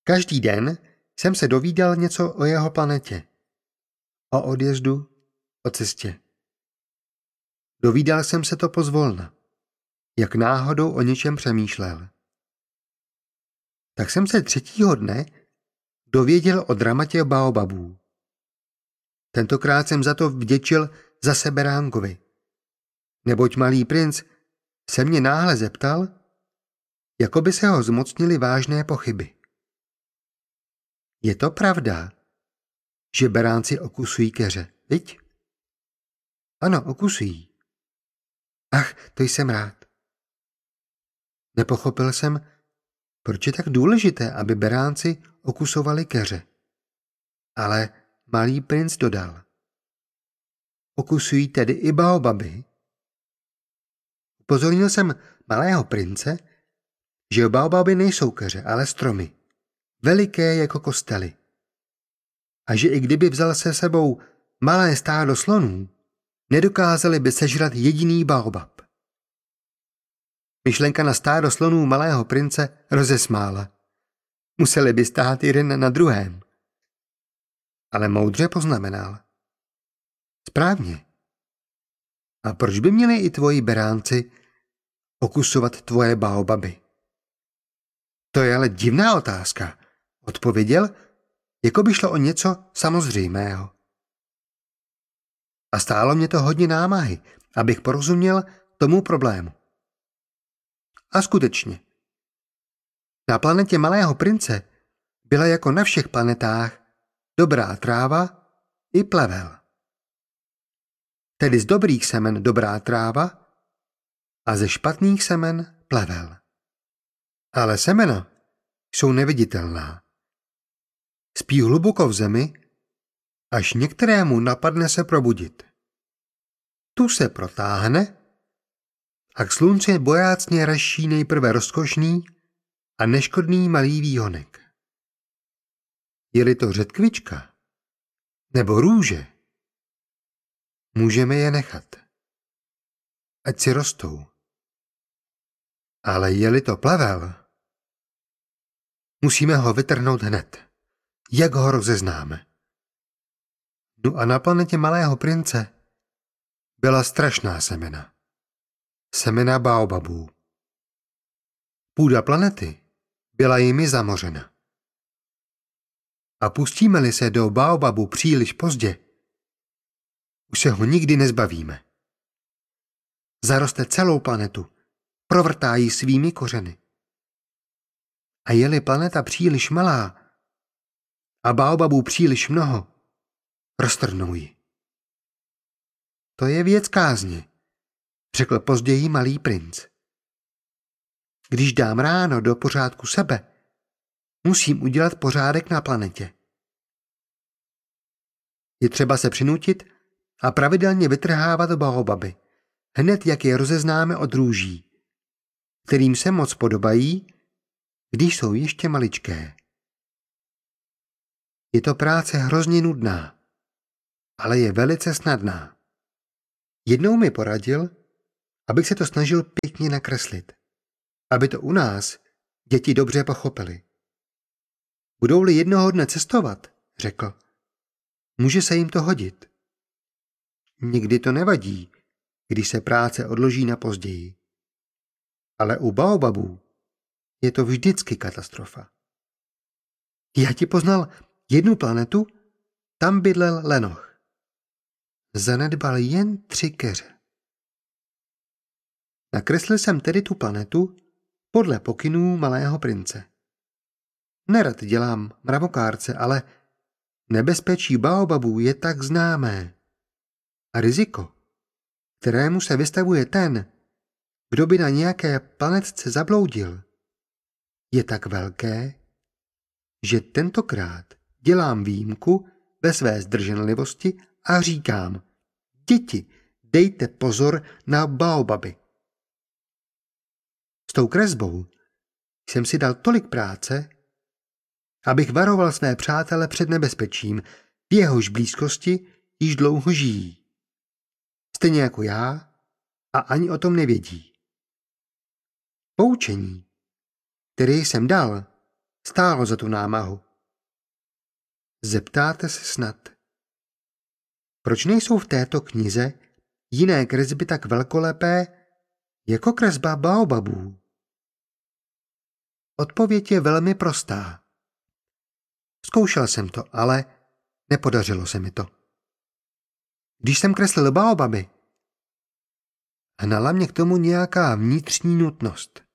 Každý den jsem se dovídal něco o jeho planetě. O odjezdu, o cestě. Dovídal jsem se to pozvolna, jak náhodou o něčem přemýšlel. Tak jsem se třetího dne dověděl o dramatě baobabů. Tentokrát jsem za to vděčil zase beránkovi, neboť malý princ se mě náhle zeptal, jako by se ho zmocnily vážné pochyby. Je to pravda, že beránci okusují keře, viď? Ano, okusují. Ach, to jsem rád. Nepochopil jsem, proč je tak důležité, aby beránci okusovali keře. Ale malý princ dodal. Okusují tedy i baobaby? Upozornil jsem malého prince, že baobaby nejsou keře, ale stromy, veliké jako kostely. A že i kdyby vzal se sebou malé stádo slonů, nedokázali by sežrat jediný baobab. Myšlenka na stádo slonů malého prince rozesmála. Museli by stát jeden na druhém. Ale moudře poznamenal. Správně. A proč by měli i tvoji beránci okusovat tvoje baobaby? To je ale divná otázka, odpověděl, jako by šlo o něco samozřejmého. A stálo mě to hodně námahy, abych porozuměl tomu problému. A skutečně. Na planetě malého prince byla jako na všech planetách dobrá tráva i plevel. Tedy z dobrých semen dobrá tráva a ze špatných semen plevel. Ale semena jsou neviditelná. Spí hluboko v zemi, až některému napadne se probudit. Tu se protáhne a k slunci bojácně raší nejprve rozkošný a neškodný malý výhonek. Je-li to řetkvička nebo růže, můžeme je nechat. Ať si rostou. Ale je-li to plevel, musíme ho vytrhnout hned, jak ho rozeznáme. No a na planetě malého prince byla strašná semena. Semena baobabů. Půda planety byla jimi zamořena. A pustíme-li se do baobabu příliš pozdě, už se ho nikdy nezbavíme. Zaroste celou planetu, provrtá ji svými kořeny. A je-li planeta příliš malá a baobabů příliš mnoho, roztrhnou ji. To je věc kázně, řekl později malý princ. Když dám ráno do pořádku sebe, musím udělat pořádek na planetě. Je třeba se přinutit a pravidelně vytrhávat baobaby, hned jak je rozeznáme od růží, kterým se moc podobají, když jsou ještě maličké. Je to práce hrozně nudná, ale je velice snadná. Jednou mi poradil, abych se to snažil pěkně nakreslit, aby to u nás děti dobře pochopili. Budou-li jednoho dne cestovat, řekl, může se jim to hodit. Někdy to nevadí, když se práce odloží na později. Ale u baobabů je to vždycky katastrofa. Já ti poznal jednu planetu, tam bydlel lenoch. Zanedbal jen 3 keře. Nakreslil jsem tedy tu planetu podle pokynů malého prince. Nerad dělám mravokárce, ale nebezpečí baobabů je tak známé. A riziko, kterému se vystavuje ten, kdo by na nějaké planetce zabloudil, je tak velké, že tentokrát dělám výjimku ve své zdrženlivosti a říkám, děti, dejte pozor na baobaby. S tou kresbou jsem si dal tolik práce, abych varoval své přátele před nebezpečím, v jehož blízkosti již dlouho žijí. Stejně jako já a ani o tom nevědí. Poučení, které jsem dal, Stálo za tu námahu. Zeptáte se snad, proč nejsou v této knize jiné kresby tak velkolepé jako kresba baobabů? Odpověď je velmi prostá. Zkoušel jsem to, ale nepodařilo se mi to. Když jsem kreslil baobaby, hnala mě k tomu nějaká vnitřní nutnost.